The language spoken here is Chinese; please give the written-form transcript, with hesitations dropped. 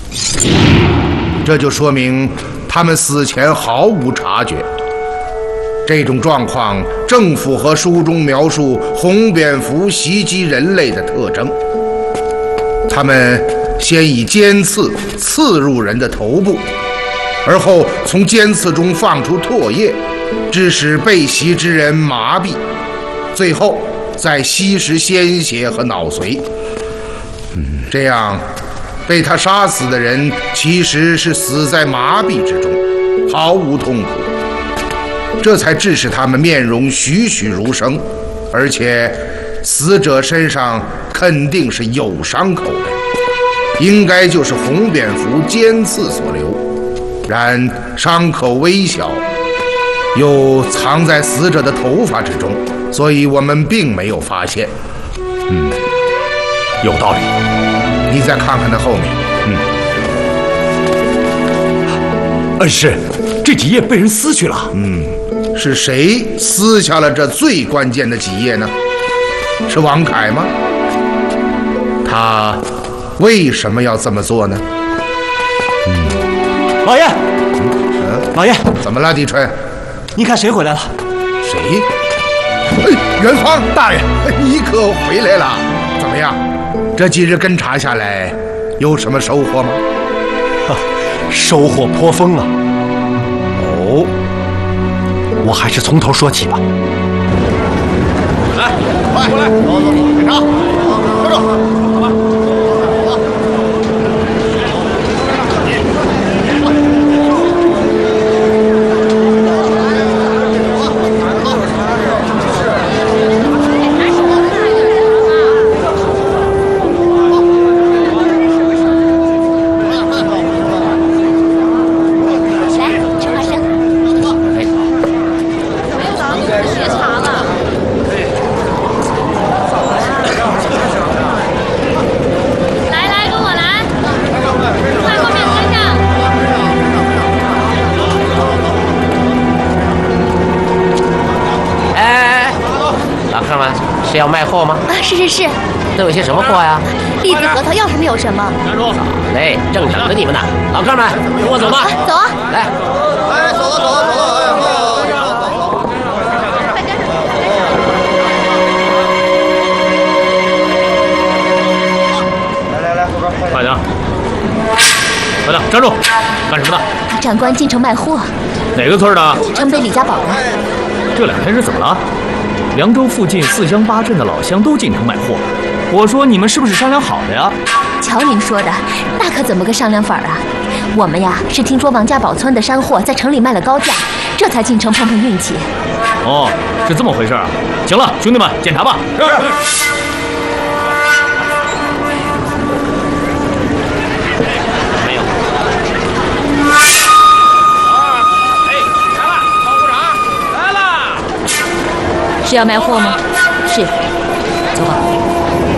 这就说明他们死前毫无察觉。这种状况正符合书中描述红蝙蝠袭击人类的特征。他们先以尖刺刺入人的头部，而后从尖刺中放出唾液，致使被袭之人麻痹，最后再吸食鲜血和脑髓。这样被他杀死的人其实是死在麻痹之中，毫无痛苦，这才致使他们面容栩栩如生，而且死者身上肯定是有伤口的，应该就是红蝙蝠尖刺所留。然伤口微小，又藏在死者的头发之中，所以我们并没有发现。 有道理。 你再看看那后面， 恩师，这几页被人撕去了。 是谁撕下了这最关键的几页呢？是王凯吗？他为什么要这么做呢？ 老爷，老爷， 怎么了，狄春？ 你看谁回来了？ 谁？元芳大人，你可回来了？怎么样？这几日跟查下来，有什么收获吗？ 收获颇丰啊。 哦， 我还是从头说起吧。来，快过来，走，检查，跟着，好吧。 是要卖货吗？ 是。 都有些什么货呀？ 栗子、核桃，要什么有什么。 站住！嘞，正等着你们呢。老客们，跟我走吧。 走啊！ 来， 走。来，后边快点！快点，站住！干什么呢？ 长官进城卖货。 哪个村的？ 城北李家堡的。 这2天是怎么了？凉州附近4乡8镇的老乡都进城买货，我说你们是不是商量好的呀？ 瞧您说的，那可怎么个商量法啊？我们呀是听说王家堡村的山货在城里卖了高价，这才进城碰碰运气。 哦，是这么回事啊！行了，兄弟们，检查吧。 没有。 是要卖货吗？是。